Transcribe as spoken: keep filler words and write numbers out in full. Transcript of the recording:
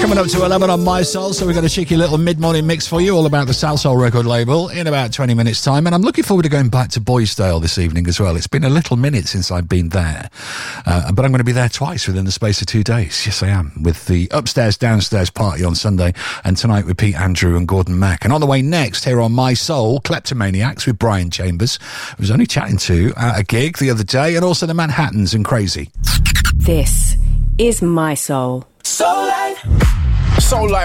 Coming up to eleven on My Soul, so we've got a cheeky little mid-morning mix for you, all about the Salsoul record label, in about twenty minutes' time. And I'm looking forward to going back to Boysdale this evening as well. It's been a little minute since I've been there, uh, but I'm going to be there twice within the space of two days. Yes, I am, with the upstairs, downstairs party on Sunday, and tonight with Pete Andrew and Gordon Mack. And on the way next, here on My Soul, Kleptomaniacs with Brian Chambers, who was only chatting to at a gig the other day, and also the Manhattans and Crazy. This is My Soul. Soul Life. Soul Life